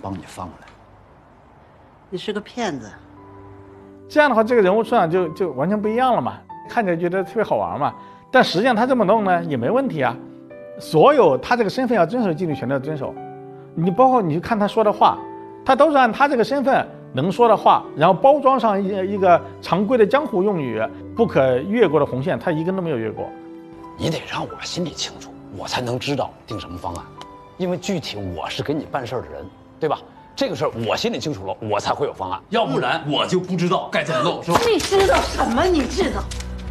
帮你放了。 你是个骗子。 这样的话，这个人物出场就完全不一样了嘛，看起来觉得特别好玩嘛。但实际上他这么弄呢也没问题啊，所有他这个身份要遵守纪律全都要遵守。你包括你去看他说的话，他都是按他这个身份能说的话，然后包装上一个常规的江湖用语，不可越过的红线，他一根都没有越过。 你得让我心里清楚，我才能知道定什么方案，因为具体我是给你办事的人，对吧？这个事儿我心里清楚了，我才会有方案， 要不然我就不知道该怎么弄，是吧？ 你知道什么？你知道？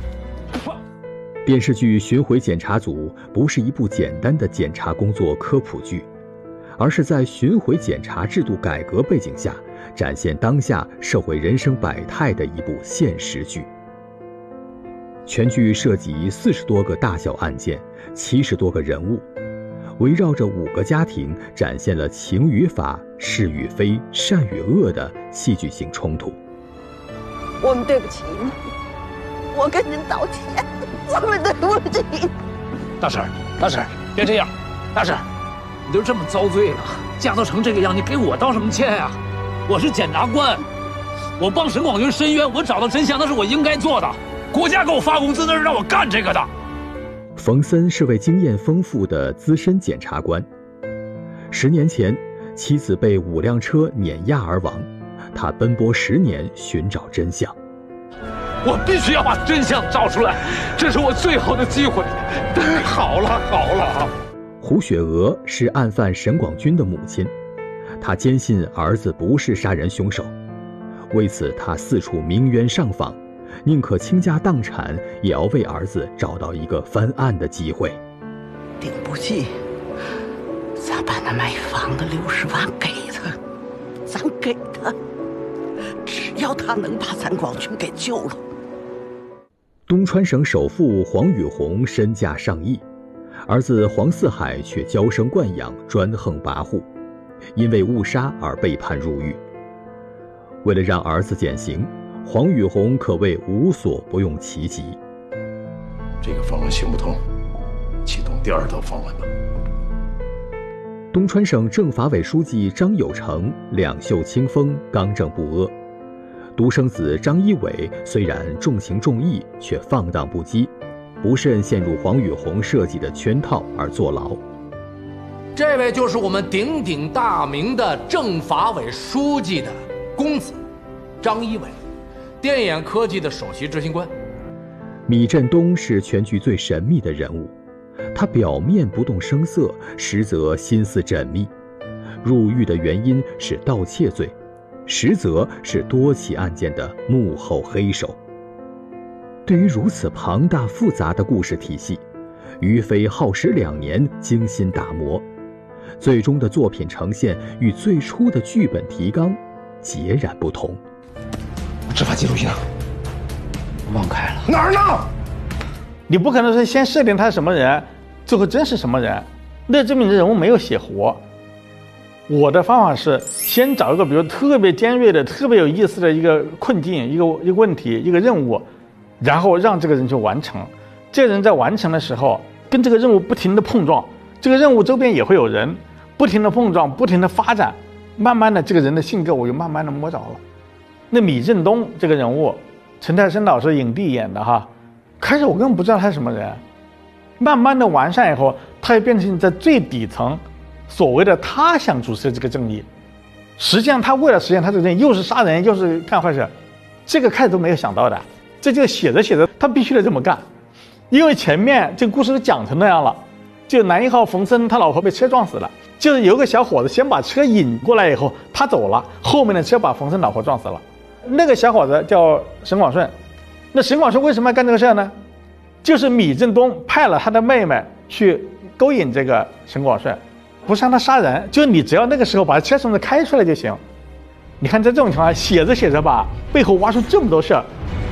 电视剧《巡回检查组》不是一部简单的检查工作科普剧，而是在巡回检查制度改革背景下，展现当下社会人生百态的一部现实剧。全剧涉及40多个大小案件，70多个人物，围绕着5个家庭，展现了情与法、是与非、善与恶的戏剧性冲突。 我们对不起你，我跟您道歉，我们对不起。 大婶，别这样，大婶，你都这么遭罪了，嫁都成这个样，你给我道什么歉呀？我是检察官，我帮沈广军申冤，我找到真相，那是我应该做的。国家给我发工资，那是让我干这个的。 冯森是位经验丰富的资深检察官。10年前，妻子被5辆车碾压而亡，他奔波10年寻找真相。 我必须要把真相找出来，这是我最后的机会。好了。 胡雪娥是案犯沈广军的母亲，她坚信儿子不是杀人凶手，为此她四处鸣冤上访，宁可倾家荡产，也要为儿子找到一个翻案的机会。 顶不济，咱把那卖房的60万给他，咱给他，只要他能把咱广军给救了。 东川省首富黄宇红身价上亿，儿子黄四海却娇生惯养，专横跋扈，因为误杀而被判入狱。为了让儿子减刑，黄宇红可谓无所不用其极。 这个方案行不通，启动第2道方案吧。 东川省政法委书记张有成两袖清风，刚正不阿。独生子张一伟虽然重情重义，却放荡不羁，不慎陷入黄宇红设计的圈套而坐牢。 这位就是我们鼎鼎大名的政法委书记的公子张一伟，电眼科技的首席执行官。 米振东是全剧最神秘的人物，他表面不动声色，实则心思缜密。入狱的原因是盗窃罪，实则是多起案件的幕后黑手。对于如此庞大复杂的故事体系，于飞耗时2年精心打磨，最终的作品呈现与最初的剧本提纲截然不同。 执法记录仪呢？ 忘开了。 哪儿呢？ 你不可能是先设定他是什么人，最后真是什么人，那证明这人物没有写活。我的方法是先找一个比如特别尖锐的、特别有意思的一个困境、一个问题、一个任务，然后让这个人去完成。这个人在完成的时候，跟这个任务不停的碰撞，这个任务周边也会有人不停的碰撞、不停的发展，慢慢的这个人的性格我就慢慢的摸着了。那米振东这个人物，陈泰生老师影帝演的哈，开始我根本不知道他是什么人，慢慢的完善以后，他也变成在最底层所谓的他想主持这个正义，实际上他为了实现他这个正义，又是杀人又是干坏事，这个开始都没有想到的，这就写着写着他必须得这么干，因为前面这个故事都讲成那样了，就男1号冯森他老婆被车撞死了，就是有个小伙子先把车引过来以后他走了，后面的车把冯森老婆撞死了。那个小伙子叫沈广顺，那沈广顺为什么要干这个事呢？就是米振东派了他的妹妹去勾引这个沈广顺，不是让他杀人，就是你只要那个时候把车从这开出来就行。你看在这种情况下写着写着吧，背后挖出这么多事儿。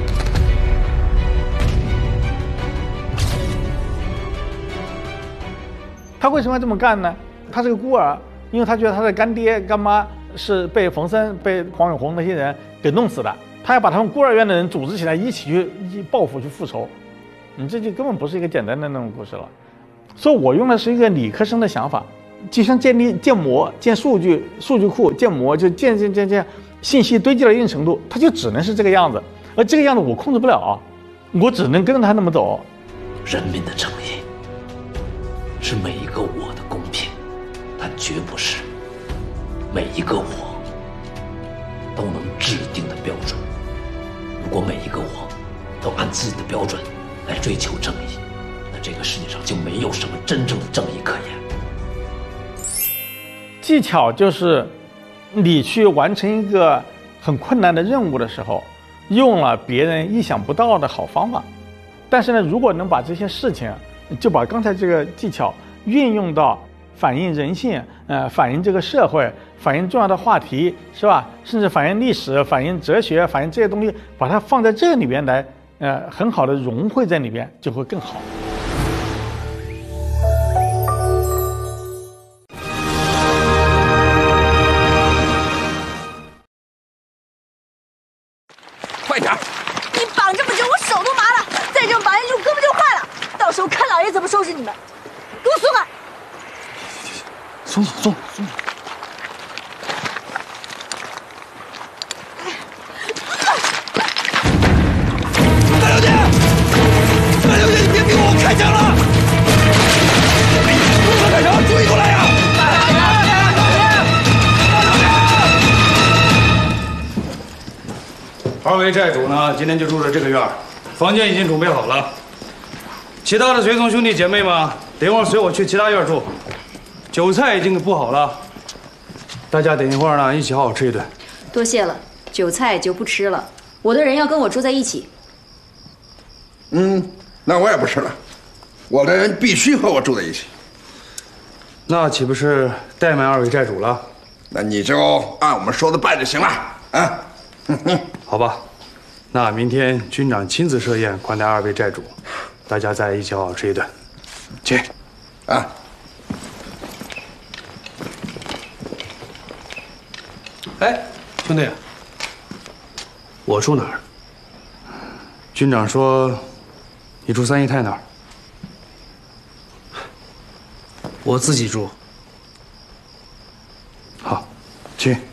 他为什么要这么干呢？他是个孤儿，因为他觉得他的干爹干妈是被冯森、被黄永红那些人给弄死的，他要把他们孤儿院的人组织起来，一起去报复、去复仇。你这就根本不是一个简单的那种故事了。所以我用的是一个理科生的想法， 就像建模、建数据库、建模，就建，信息堆积到一定程度，它就只能是这个样子，而这个样子我控制不了，我只能跟着它那么走。 人民的正义是每一个我的公平，但绝不是每一个我都能制定的标准。如果每一个我都按自己的标准来追求正义，那这个世界上就没有什么真正的正义可言。 技巧就是你去完成一个很困难的任务的时候，用了别人意想不到的好方法。但是呢，如果能把这些事情，就把刚才这个技巧运用到反映人性，反映这个社会，反映重要的话题，是吧？甚至反映历史、反映哲学、反映这些东西，把它放在这里面来，很好的融汇在里面，就会更好。 快点！ 你绑这么久，我手都麻了，再这么绑下去，我胳膊就坏了。到时候看老爷怎么收拾你们。给我松开！ 松。大小姐，你别逼我开枪了！不能开枪，注意过来呀！ 二位债主呢，今天就住在这个院儿，房间已经准备好了。其他的随从兄弟姐妹们，等一会儿随我去其他院住。酒菜已经给布好了，大家等一会儿呢，一起好好吃一顿。 多谢了，酒菜就不吃了。我的人要跟我住在一起。 那我也不吃了，我的人必须和我住在一起。 那岂不是怠慢二位债主了？ 那你就按我们说的办就行了啊。 好吧，那明天军长亲自设宴款待二位债主，大家再一起好好吃一顿。 去，啊。 哎，兄弟，我住哪儿？ 军长说，你住三姨太那儿。 我自己住。 好，去。